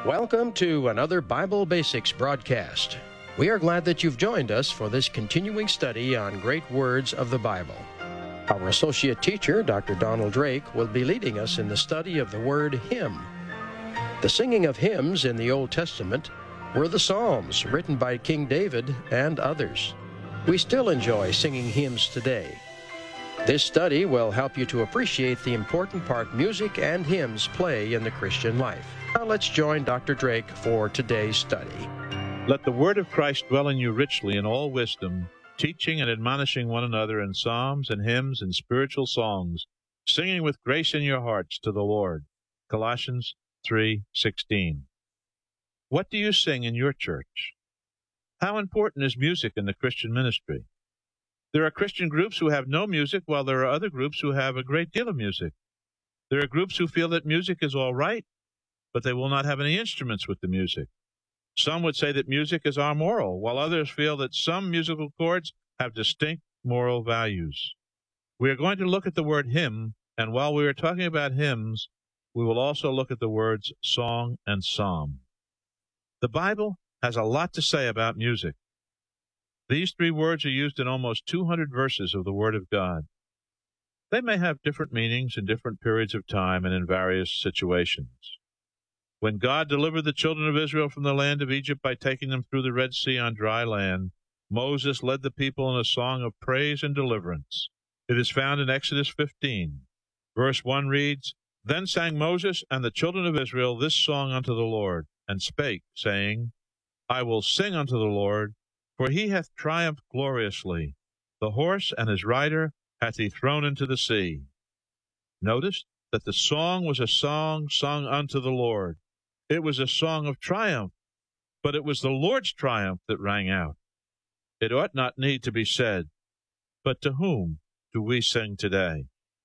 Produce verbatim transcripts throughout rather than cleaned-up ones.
Welcome to another Bible Basics broadcast. We are glad that you've joined us for this continuing study on great words of the Bible. Our associate teacher, Doctor Donald Drake, will be leading us in the study of the word hymn. The singing of hymns in the Old Testament were the Psalms written by King David and others. We still enjoy singing hymns today. This study will help you to appreciate the important part music and hymns play in the Christian life. Now let's join Doctor Drake for today's study. Let the word of Christ dwell in you richly in all wisdom, teaching and admonishing one another in psalms and hymns and spiritual songs, singing with grace in your hearts to the Lord. Colossians three sixteen. What do you sing in your church? How important is music in the Christian ministry? There are Christian groups who have no music, while there are other groups who have a great deal of music. There are groups who feel that music is all right, but they will not have any instruments with the music. Some would say that music is amoral, while others feel that some musical chords have distinct moral values. We are going to look at the word hymn, and while we are talking about hymns, we will also look at the words song and psalm. The Bible has a lot to say about music. These three words are used in almost two hundred verses of the Word of God. They may have different meanings in different periods of time and in various situations. When God delivered the children of Israel from the land of Egypt by taking them through the Red Sea on dry land, Moses led the people in a song of praise and deliverance. It is found in Exodus fifteen. Verse one reads, Then sang Moses and the children of Israel this song unto the Lord, and spake, saying, I will sing unto the Lord, for he hath triumphed gloriously. The horse and his rider hath he thrown into the sea. Notice that the song was a song sung unto the Lord. It was a song of triumph, but it was the Lord's triumph that rang out. It ought not need to be said, but to whom do we sing today?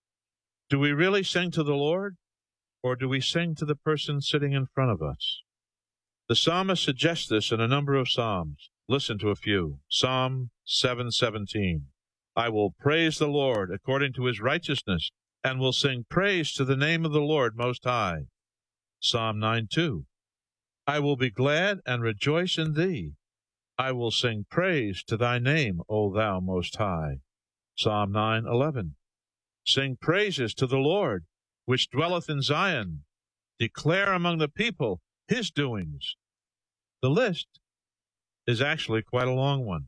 Do we really sing to the Lord, or do we sing to the person sitting in front of us? The psalmist suggests this in a number of psalms. Listen to a few. Psalm seven seventeen. I will praise the Lord according to his righteousness, and will sing praise to the name of the Lord Most High. Psalm nine two. I will be glad and rejoice in thee. I will sing praise to thy name, O thou Most High. Psalm nine eleven. Sing praises to the Lord, which dwelleth in Zion. Declare among the people his doings. The list is actually quite a long one.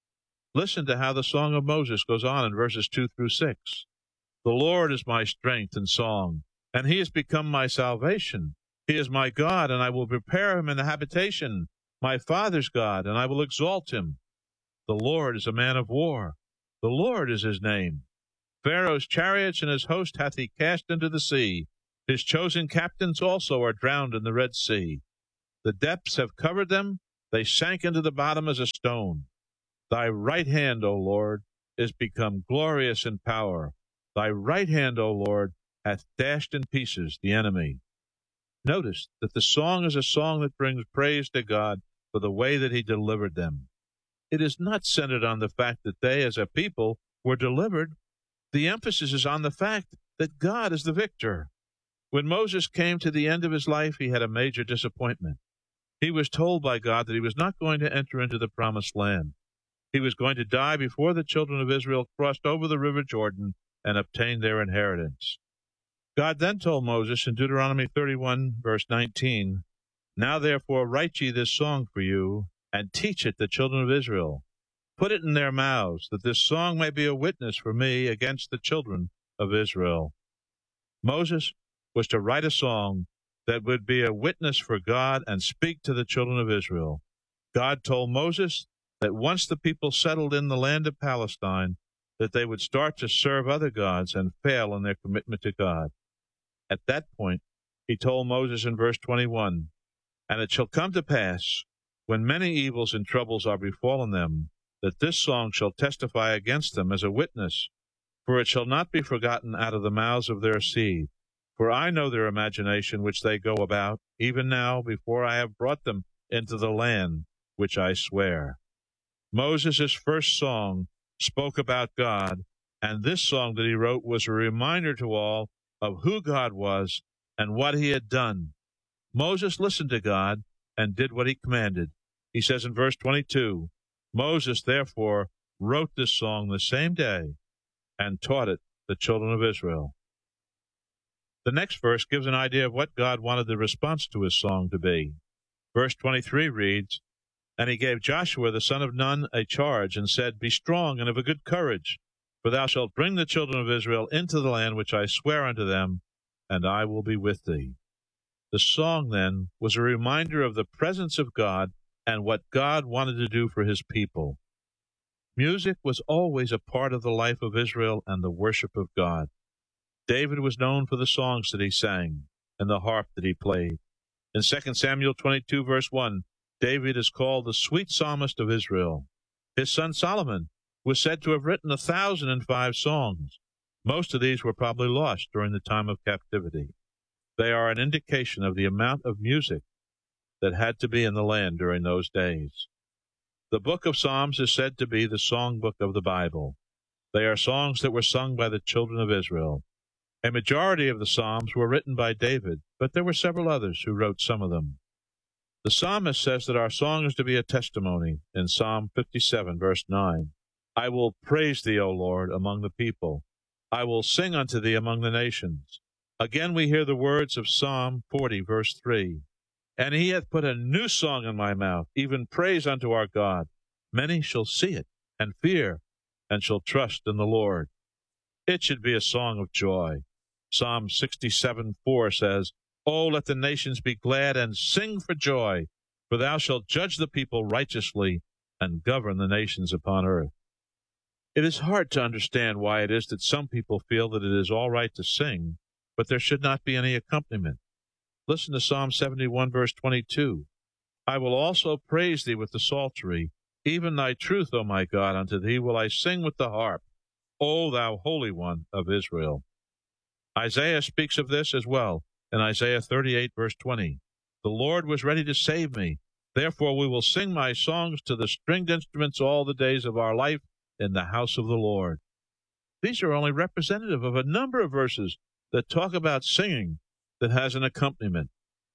Listen to how the Song of Moses goes on in verses two through six. The Lord is my strength and song, and he has become my salvation. He is my God, and I will prepare him in a habitation, my father's God, and I will exalt him. The Lord is a man of war. The Lord is his name. Pharaoh's chariots and his host hath he cast into the sea. His chosen captains also are drowned in the Red Sea. The depths have covered them. They sank into the bottom as a stone. Thy right hand, O Lord, is become glorious in power. Thy right hand, O Lord, hath dashed in pieces the enemy. Notice that the song is a song that brings praise to God for the way that he delivered them. It is not centered on the fact that they, as a people, were delivered. The emphasis is on the fact that God is the victor. When Moses came to the end of his life, he had a major disappointment. He was told by God that he was not going to enter into the promised land. He was going to die before the children of Israel crossed over the river Jordan and obtained their inheritance. God then told Moses in Deuteronomy thirty-one, verse nineteen, Now therefore write ye this song for you, and teach it the children of Israel. Put it in their mouths, that this song may be a witness for me against the children of Israel. Moses was to write a song that would be a witness for God and speak to the children of Israel. God told Moses that once the people settled in the land of Palestine, that they would start to serve other gods and fail in their commitment to God. At that point, he told Moses in verse twenty-one, And it shall come to pass, when many evils and troubles are befallen them, that this song shall testify against them as a witness, for it shall not be forgotten out of the mouths of their seed. For I know their imagination which they go about, even now, before I have brought them into the land which I swear. Moses' first song spoke about God, and this song that he wrote was a reminder to all of who God was and what he had done. Moses listened to God and did what he commanded. He says in verse twenty-two, Moses therefore wrote this song the same day and taught it the children of Israel. The next verse gives an idea of what God wanted the response to his song to be. Verse twenty-three reads, And he gave Joshua the son of Nun a charge, and said, Be strong and of a good courage, for thou shalt bring the children of Israel into the land which I swear unto them, and I will be with thee. The song, then, was a reminder of the presence of God and what God wanted to do for his people. Music was always a part of the life of Israel and the worship of God. David was known for the songs that he sang and the harp that he played. In Second Samuel twenty-two, verse one, David is called the sweet psalmist of Israel. His son Solomon was said to have written a thousand and five songs. Most of these were probably lost during the time of captivity. They are an indication of the amount of music that had to be in the land during those days. The book of Psalms is said to be the songbook of the Bible. They are songs that were sung by the children of Israel. A majority of the Psalms were written by David, but there were several others who wrote some of them. The psalmist says that our song is to be a testimony in Psalm fifty-seven, verse nine. I will praise thee, O Lord, among the people. I will sing unto thee among the nations. Again we hear the words of Psalm forty, verse three. And he hath put a new song in my mouth, even praise unto our God. Many shall see it, and fear, and shall trust in the Lord. It should be a song of joy. Psalm sixty-seven, four says, O let the nations be glad and sing for joy, for thou shalt judge the people righteously and govern the nations upon earth. It is hard to understand why it is that some people feel that it is all right to sing, but there should not be any accompaniment. Listen to Psalm seventy-one, verse twenty-two. I will also praise thee with the psaltery, even thy truth, O my God, unto thee will I sing with the harp, O thou Holy One of Israel. Isaiah speaks of this as well in Isaiah thirty-eight, verse twenty. The Lord was ready to save me. Therefore we will sing my songs to the stringed instruments all the days of our life in the house of the Lord. These are only representative of a number of verses that talk about singing that has an accompaniment.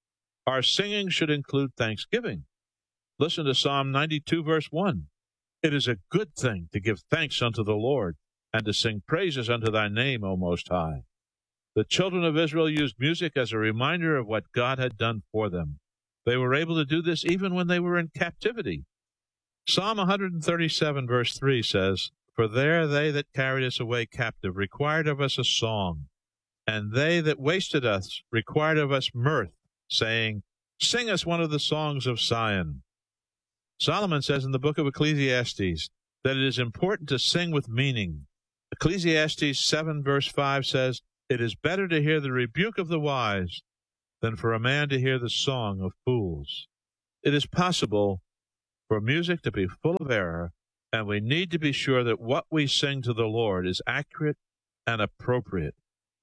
Our singing should include thanksgiving. Listen to Psalm ninety-two, verse one. It is a good thing to give thanks unto the Lord, and to sing praises unto thy name, O Most High. The children of Israel used music as a reminder of what God had done for them. They were able to do this even when they were in captivity. Psalm one thirty-seven, verse three says, For there they that carried us away captive required of us a song, and they that wasted us required of us mirth, saying, Sing us one of the songs of Zion. Solomon says in the book of Ecclesiastes that it is important to sing with meaning. Ecclesiastes seven, verse five says, It is better to hear the rebuke of the wise than for a man to hear the song of fools. It is possible for music to be full of error, and we need to be sure that what we sing to the Lord is accurate and appropriate.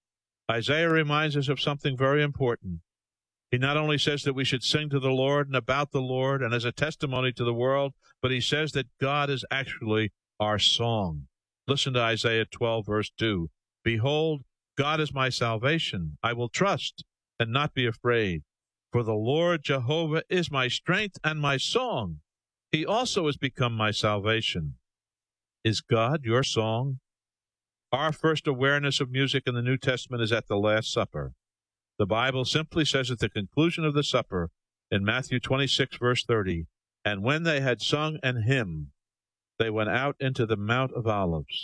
Isaiah reminds us of something very important. He not only says that we should sing to the Lord and about the Lord and as a testimony to the world, but he says that God is actually our song. Listen to Isaiah twelve, verse two. Behold, God is my salvation. I will trust and not be afraid. For the Lord Jehovah is my strength and my song. He also has become my salvation. Is God your song? Our first awareness of music in the New Testament is at the Last Supper. The Bible simply says at the conclusion of the supper in Matthew twenty-six, verse thirty, And when they had sung an hymn, they went out into the Mount of Olives.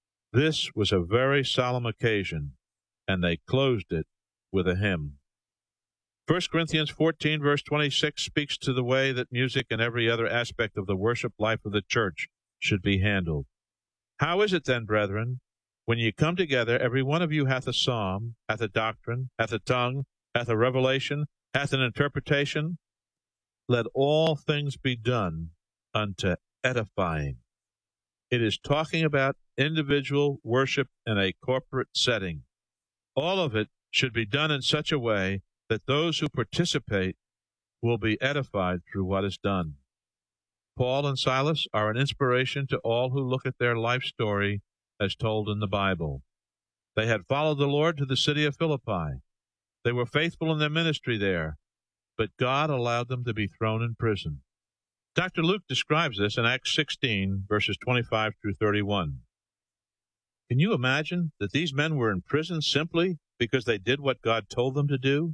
This was a very solemn occasion, and they closed it with a hymn. First Corinthians fourteen, verse twenty-six speaks to the way that music and every other aspect of the worship life of the church should be handled. How is it then, brethren, when ye come together, every one of you hath a psalm, hath a doctrine, hath a tongue, hath a revelation, hath an interpretation? Let all things be done unto edifying. It is talking about individual worship in a corporate setting. All of it should be done in such a way that those who participate will be edified through what is done. Paul and Silas are an inspiration to all who look at their life story as told in the Bible. They had followed the Lord to the city of Philippi. They were faithful in their ministry there. but God allowed them to be thrown in prison. Doctor Luke describes this in Acts sixteen, verses twenty-five through thirty-one. Can you imagine that these men were in prison simply because they did what God told them to do?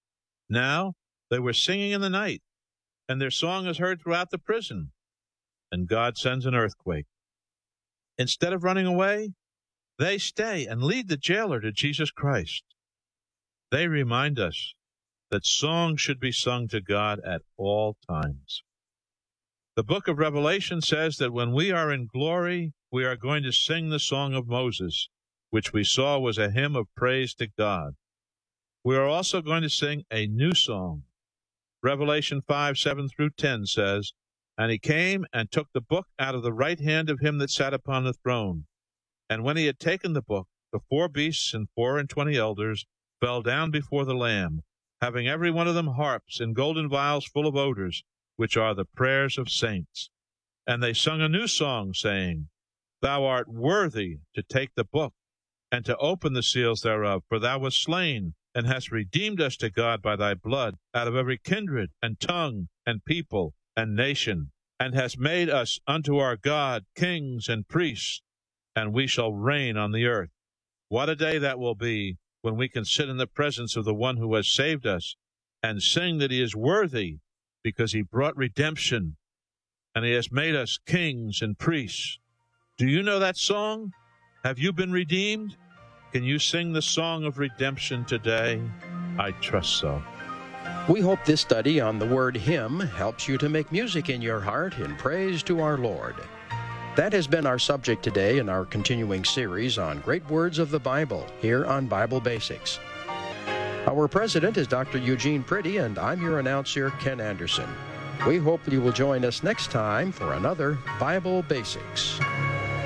Now they were singing in the night, and their song is heard throughout the prison, and God sends an earthquake. Instead of running away, they stay and lead the jailer to Jesus Christ. They remind us that songs should be sung to God at all times. The book of Revelation says that when we are in glory, we are going to sing the song of Moses, which we saw was a hymn of praise to God. We are also going to sing a new song. Revelation five, seven through ten says, "And he came and took the book out of the right hand of him that sat upon the throne. And when he had taken the book, the four beasts and four and twenty elders fell down before the Lamb, having every one of them harps and golden vials full of odors, which are the prayers of saints. And they sung a new song, saying, Thou art worthy to take the book, and to open the seals thereof, for thou wast slain, and hast redeemed us to God by thy blood, out of every kindred, and tongue, and people, and nation, and hast made us unto our God kings and priests, and we shall reign on the earth." What a day that will be when we can sit in the presence of the one who has saved us and sing that he is worthy because he brought redemption and he has made us kings and priests. Do you know that song? Have you been redeemed? Can you sing the song of redemption today? I trust so. We hope this study on the word hymn helps you to make music in your heart in praise to our Lord. That has been our subject today in our continuing series on great words of the Bible here on Bible Basics. Our president is Doctor Eugene Pretty, and I'm your announcer, Ken Anderson. We hope you will join us next time for another Bible Basics.